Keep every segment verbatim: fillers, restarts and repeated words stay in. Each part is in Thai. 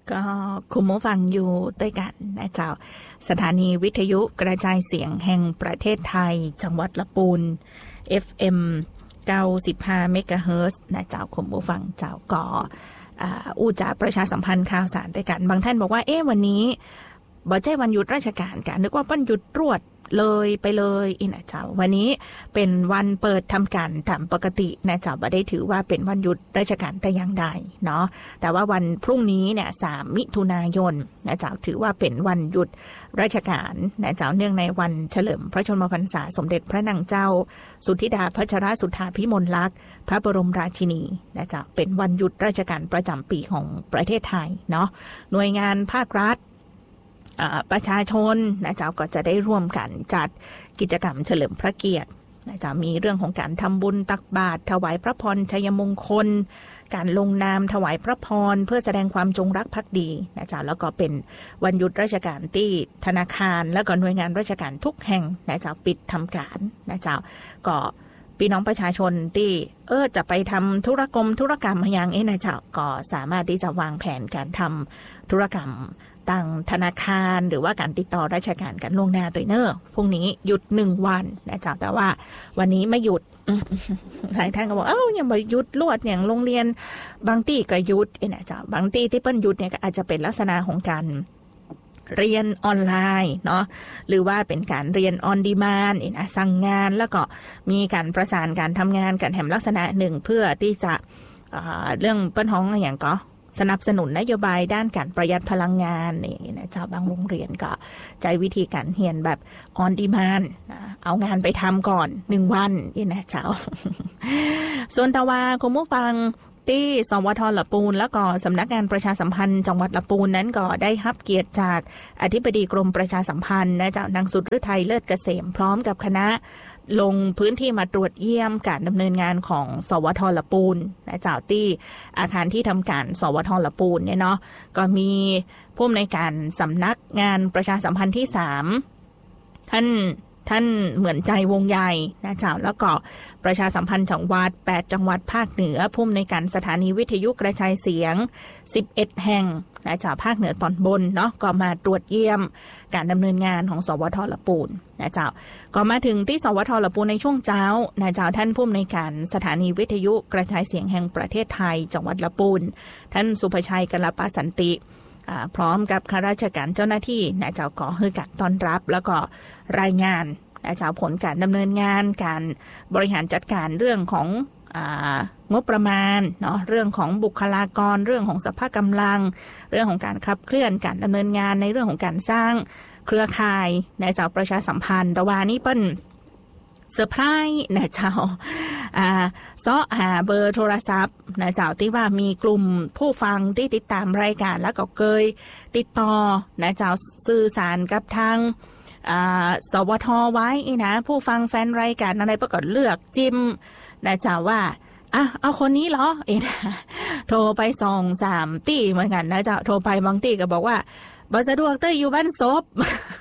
ก็คุณผู้ฟังอยู่ด้วยกันนะเจ้าสถานีวิทยุกระจายเสียงแห่งประเทศไทยจังหวัดลำพูน เอฟ เอ็ม เก้าสิบห้า เมกะเฮิรตซ์นะเจ้าคุณผู้ฟังเจ้าก็อู้จะประชาสัมพันธ์ข่าวสารด้วยกันบางท่านบอกว่าเอ๊ะวันนี้บ่ใช่วันหยุดราชการกันนึกว่าวันหยุดรวดเลยไปเลยอีนะเจ้าวันนี้เป็นวันเปิดทำการตามปกตินะเจ้าบ่ได้ถือว่าเป็นวันหยุดราชการแต่อย่างใดเนาะแต่ว่าวันพรุ่งนี้เนี่ยสามมิถุนายนนะเจ้าถือว่าเป็นวันหยุดราชการนะเจ้าเนื่องในวันเฉลิมพระชนมพรรษาสมเด็จพระนางเจ้าสุทธิดาพัชรสุทธาภิมลลักษณ์พระบรมราชินีนะเจ้าเป็นวันหยุดราชการประจำปีของประเทศไทยเนาะหน่วยงานภาครัฐประชาชนนะเจ้าก็จะได้ร่วมกันจัดกิจกรรมเฉลิมพระเกียรตินะเจ้ามีเรื่องของการทำบุญตักบาตรถวายพระพรชัยมงคลการลงนามถวายพระพรเพื่อแสดงความจงรักภักดีนะเจ้าแล้วก็เป็นวันหยุดราชการที่ธนาคารและก็หน่วยงานราชการทุกแห่งนะเจ้าปิดทำการนะเจ้าก็พี่น้องประชาชนที่เออจะไปทำธุรกรรมธุรกรรมอย่างเอนะเจ้าก็สามารถที่จะวางแผนการทำธุรกรรมต่างธนาคารหรือว่าการติดต่อราชการกันล่วงหน้าตัวเนอร์พรุ่งนี้หยุดหนึ่งวันนะเจ้าแต่ว่าวันนี้ไม่หยุดหลายท่านก็บอกเอ้ายังไม่หยุดลวดอย่างโรงเรียนบางที่ก็หยุดเอนะเจ้าบางที่ที่เปิ้นหยุดเนี่ยก็อาจจะเป็นลักษณะของการเรียนออนไลน์เนาะหรือว่าเป็นการเรียนออนดีมานด์นะสั่งงานแล้วก็มีการประสานการทำงานกันแห่งลักษณะหนึ่งเพื่อที่จะเรื่องเปิ้นห้องอย่างก็สนับสนุนนโยบายด้านการประหยัดพลังงานนี่นะเจ้าบางโรงเรียนก็ใช้วิธีการเรียนแบบออนดีมานด์เอางานไปทำก่อนหนึ่งวันนี่นะเจ้า ส่วนตะวาคุณผู้ฟังที่สวท.ลำพูนแล้วก็สำนักงานประชาสัมพันธ์จังหวัดลำพูนนั้นก็ได้รับเกียรติจากอธิบดีกรมประชาสัมพันธ์นะเจ้านางสุดฤทัยเลิศเกษมพร้อมกับคณะลงพื้นที่มาตรวจเยี่ยมการดำเนินงานของสวท.ลำพูนนะเจ้าที่อาคารที่ทำการสวท.ลำพูนเนี่ยเนาะก็มีผู้อำนวยการสำนักงานประชาสัมพันธ์ที่สามท่านท่านเหมือนใจวงใหญ่นะเจ้าแล้วก็ประชาสัมพันธ์จังหวัดแปดจังหวัดภาคเหนือผู้อำนวยการสถานีวิทยุกระจายเสียงสิบเอ็ดแห่งนะเจ้าภาคเหนือตอนบนเนาะก็มาตรวจเยี่ยมการดำเนินงานของสวท.ลำพูนนะเจ้าก็มาถึงที่สวท.ลำพูนในช่วงเช้านะเจ้าท่านผู้อำนวยการสถานีวิทยุกระจายเสียงแห่งประเทศไทยจังหวัดลำพูนท่านสุภชัยกัลปสันติพร้อมกับข้าราชการเจ้าหน้าที่นะเจ้าก็ให้การต้อนรับแล้วก็รายงานนะเจ้าผลการดำเนินงานการบริหารจัดการเรื่องของงบประมาณเนาะเรื่องของบุคลากรเรื่องของสภาพกำลังเรื่องของการขับเคลื่อนการดำเนินงานในเรื่องของการสร้างเครือข่ายนะเจ้าประชาสัมพันธ์แต่ว่านี่เปิ้นเซอร์ไพรส์นะเจ้าอ่าเสาะหาเบอร์โทรศัพท์นะเจ้าที่ว่ามีกลุ่มผู้ฟังที่ติดตามรายการแล้วก็เคยติดต่อนะเจ้าสื่อสารกับทางสวท.ไว้นะผู้ฟังแฟนรายการอะไรประกอบเลือกจิ้มนะเจ้าว่าอ่ะเอาคนนี้เหรอเอ็นะโทรไปสองสามตีเหมือนกันนะเจ้าโทรไปบางตีก็บอกว่าบ่สะดวกเต้ยอยู่บ้านศพ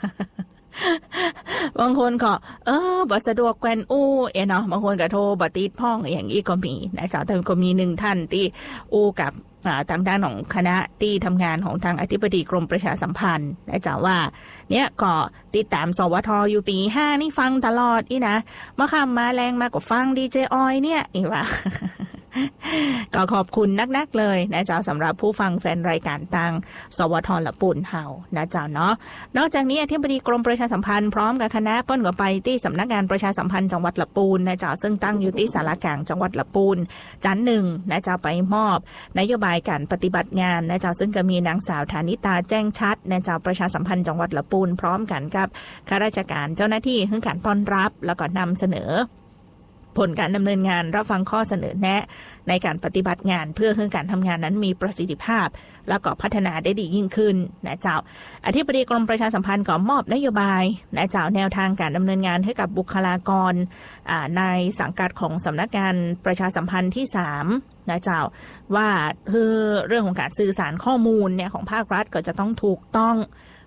บางคนก็เออบ่สะดวกแกวนอู้เอ็นเนาะบางคนก็โทรบ่ติดพ้องอย่างอีกก็มีนะเจ้าแต่ก็มีหนึ่งท่านที่อู้กับทางด้านของคณะที่ทำงานของทางอธิบดีกรมประชาสัมพันธ์นะจ๊ะว่าเนี่ยก็ติดตามสวท.อยู่ตีห้านี่ฟังตลอดอีนะมาคำมาแรงมากกว่าฟังดีเจออยเนี่ยอีว่า ก็ขอบคุณนักๆเลยนะจ๊ะสำหรับผู้ฟังแฟนรายการทางสวท.ลำพูนเฮานะจ๊ะเนาะนอกจากนี้อธิบดีกรมประชาสัมพันธ์พร้อมกับคณะเปิ้นก็ไปที่สำนักงานประชาสัมพันธ์จังหวัดลำพูนนะจ๊ะซึ่งตั้งอยู่ที่ศาลากลางจังหวัดลำพูนจันทร์หนึ่งนะจ๊ะไปมอบนโยบายการปฏิบัติงานนะเจ้าซึ่งก็มีนางสาวฐานิตาแจ้งชัดนะเจ้าประชาสัมพันธ์จังหวัดลำพูนพร้อมกันกับข้าราชการเจ้าหน้าที่ให้การต้อนรับแล้วก็นำเสนอผลการดำเนินงานรับฟังข้อเสนอแนะในการปฏิบัติงานเพื่อให้การทำงานนั้นมีประสิทธิภาพแล้วก็พัฒนาได้ดียิ่งขึ้นนะเจ้าอธิบดีกรมประชาสัมพันธ์ก็มอบนโยบายนะเจ้าแนวทางการดำเนินงานให้กับบุคลากรในสังกัดของสำนักงานประชาสัมพันธ์ที่สามนะเจ้าว่าคือเรื่องของการสื่อสารข้อมูลเนี่ยของภาครัฐก็จะต้องถูกต้อง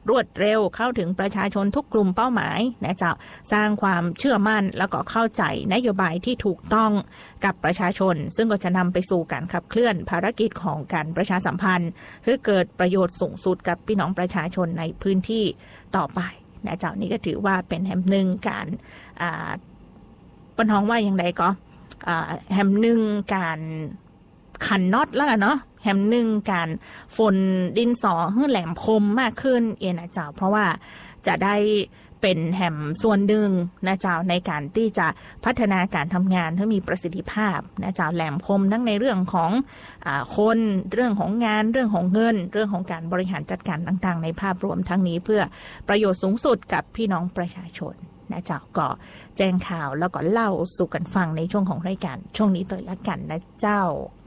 รวดเร็วเข้าถึงประชาชนทุกกลุ่มเป้าหมายนะเจ้าสร้างความเชื่อมั่นแล้วก็เข้าใจนโยบายที่ถูกต้องกับประชาชนซึ่งก็จะนำไปสู่การขับเคลื่อนภารกิจของการประชาสัมพันธ์เพื่อเกิดประโยชน์สูงสุดกับพี่น้องประชาชนในพื้นที่ต่อไปนะเจ้านี่ก็ถือว่าเป็นแห่งหนึ่งการอ่าปนห้องว่าอย่างไรก็แฮมหนึ่งการขันน็อตแล้วกันเนาะแฮมหนึ่งการฝนดินสอให้แหลมคมมากขึ้นเอ็นะเจ้าเพราะว่าจะได้เป็นแฮมส่วนหนึ่งนะเจ้าในการที่จะพัฒนาการทำงานให้มีประสิทธิภาพนะเจ้าแหลมคมทั้งในเรื่องของอ่าคนเรื่องของงานเรื่องของเงินเรื่องของการบริหารจัดการต่างๆในภาพรวมทั้งนี้เพื่อประโยชน์สูงสุดกับพี่น้องประชาชนนะเจ้าก็แจ้งข่าวแล้วก็เล่าสู่กันฟังในช่วงของรายการช่วงนี้ตัวละกันนะเจ้า